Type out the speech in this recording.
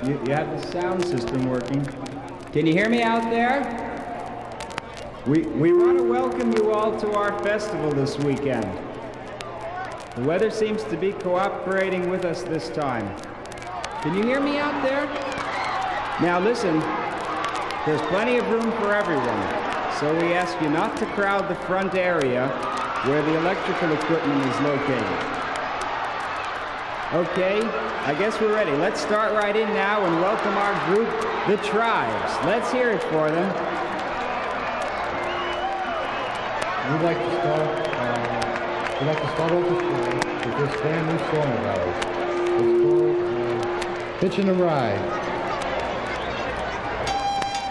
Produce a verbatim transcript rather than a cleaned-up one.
You, you have the sound system working. Can you hear me out there? We, we want to welcome you all to our festival this weekend. The weather seems to be cooperating with us this time. Can you hear me out there? Now listen, there's plenty of room for everyone, so we ask you not to crowd the front area where the electrical equipment is located. Okay, I guess we're ready. Let's start right in now and welcome our group, The Tribes. Let's hear it for them. We'd like to start, uh, we'd like to start off the show with this brand new song of ours. It's called uh, Hitching a Ride.